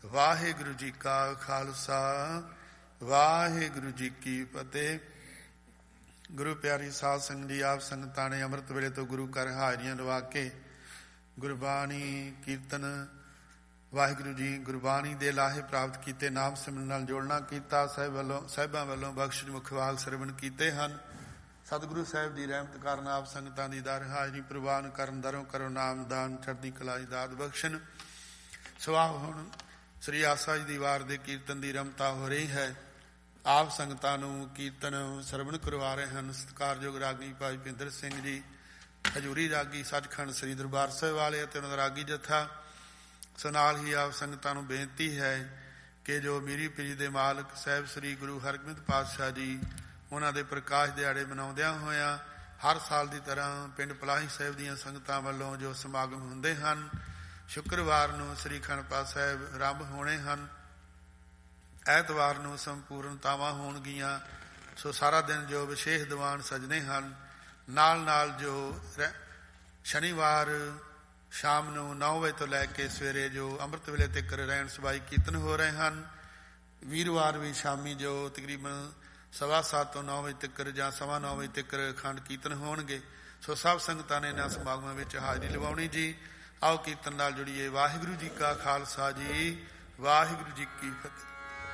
ਵਾਹਿਗੁਰੂ ਜੀ ਕਾ ਖਾਲਸਾ ਵਾਹਿਗੁਰੂ ਜੀ ਕੀ ਫਤਿਹ। ਗੁਰੂ ਪਿਆਰੀ ਸਾਧ ਸੰਗਤ ਜੀ, ਆਪ ਸੰਗਤਾਂ ਨੇ ਅੰਮ੍ਰਿਤ ਵੇਲੇ ਤੋਂ ਗੁਰੂ ਘਰ ਹਾਜ਼ਰੀਆਂ ਲਵਾ ਕੇ ਗੁਰਬਾਣੀ ਕੀਰਤਨ ਵਾਹਿਗੁਰੂ ਜੀ ਗੁਰਬਾਣੀ ਦੇ ਲਾਹੇ ਪ੍ਰਾਪਤ ਕੀਤੇ, ਨਾਮ ਸਿਮਰਨ ਨਾਲ ਜੋੜਨਾ ਕੀਤਾ, ਸਾਹਿਬਾਂ ਵੱਲੋਂ ਬਖਸ਼ਿਸ਼ ਮੁਖਵਾਕ ਸਰਵਣ ਕੀਤੇ ਹਨ। ਸਤਿਗੁਰੂ ਸਾਹਿਬ ਦੀ ਰਹਿਮਤ ਕਾਰਨ ਆਪ ਸੰਗਤਾਂ ਦੀ ਦਰ ਹਾਜ਼ਰੀ ਪ੍ਰਵਾਨ ਕਰਨ, ਦਰੋਂ ਕਰੋ ਨਾਮਦਾਨ, ਚੜ੍ਹਦੀ ਕਲਾ ਦੀ ਦਾਤ ਬਖਸ਼ਣ। ਸਵਾਹ ਹੁਣ ਸ੍ਰੀ ਆਸਾ ਜੀ ਦੀ ਵਾਰ ਦੇ ਕੀਰਤਨ ਦੀ ਰਮਤਾ ਹੋ ਰਹੀ ਹੈ। ਆਪ ਸੰਗਤਾਂ ਨੂੰ ਕੀਰਤਨ ਸਰਵਣ ਕਰਵਾ ਰਹੇ ਹਨ ਸਤਿਕਾਰਯੋਗ ਰਾਗੀ ਭਾਈ ਭਿੰਦਰ ਸਿੰਘ ਜੀ, ਹਜ਼ੂਰੀ ਰਾਗੀ ਸੱਚਖੰਡ ਸ੍ਰੀ ਦਰਬਾਰ ਸਾਹਿਬ ਵਾਲੇ ਅਤੇ ਉਹਨਾਂ ਦਾ ਰਾਗੀ ਜਥਾ। ਸੋ ਨਾਲ ਹੀ ਆਪ ਸੰਗਤਾਂ ਨੂੰ ਬੇਨਤੀ ਹੈ ਕਿ ਜੋ ਮੀਰੀ ਪੀਰੀ ਦੇ ਮਾਲਕ ਸਾਹਿਬ ਸ੍ਰੀ ਗੁਰੂ ਹਰਗੋਬਿੰਦ ਪਾਤਸ਼ਾਹ ਜੀ ਉਹਨਾਂ ਦੇ ਪ੍ਰਕਾਸ਼ ਦਿਹਾੜੇ ਮਨਾਉਂਦਿਆਂ ਹੋਇਆਂ ਹਰ ਸਾਲ ਦੀ ਤਰ੍ਹਾਂ ਪਿੰਡ ਪਲਾਹੀ ਸਾਹਿਬ ਦੀਆਂ ਸੰਗਤਾਂ ਵੱਲੋਂ ਜੋ ਸਮਾਗਮ ਹੁੰਦੇ ਹਨ, ਸ਼ੁੱਕਰਵਾਰ ਨੂੰ ਸ੍ਰੀ ਅਖੰਡ ਪਾਠ ਸਾਹਿਬ ਆਰੰਭ ਹੋਣੇ ਹਨ, ਐਤਵਾਰ ਨੂੰ ਸੰਪੂਰਨਤਾਵਾਂ ਹੋਣਗੀਆਂ। ਸੋ ਸਾਰਾ ਦਿਨ ਜੋ ਵਿਸ਼ੇਸ਼ ਦੀਵਾਨ ਸਜਣੇ ਹਨ, ਨਾਲ ਨਾਲ ਜੋ ਸ਼ਨੀਵਾਰ ਸ਼ਾਮ ਨੂੰ 9 ਵਜੇ ਤੋਂ ਲੈ ਕੇ ਸਵੇਰੇ ਜੋ ਅੰਮ੍ਰਿਤ ਵੇਲੇ ਤੱਕ ਰਹਿਣ ਸਬਾਈ ਕੀਰਤਨ ਹੋ ਰਹੇ ਹਨ। ਵੀਰਵਾਰ ਵੀ ਸ਼ਾਮੀ ਜੋ ਤਕਰੀਬਨ 7:15 ਤੋਂ 9 ਵਜੇ ਤੱਕ ਜਾਂ 9:15 ਵਜੇ ਤੱਕ ਅਖੰਡ ਕੀਰਤਨ ਹੋਣਗੇ। ਸੋ ਸਭ ਸੰਗਤਾਂ ਨੇ ਇਹਨਾਂ ਸਮਾਗਮਾਂ ਵਿੱਚ ਹਾਜ਼ਰੀ ਲਵਾਉਣੀ ਜੀ। ਆਓ ਕੀਰਤਨ ਨਾਲ ਜੁੜੀਏ। ਵਾਹਿਗੁਰੂ ਜੀ ਕਾ ਖਾਲਸਾ ਜੀ, ਵਾਹਿਗੁਰੂ ਜੀ ਕੀ ਫਤਿਹ।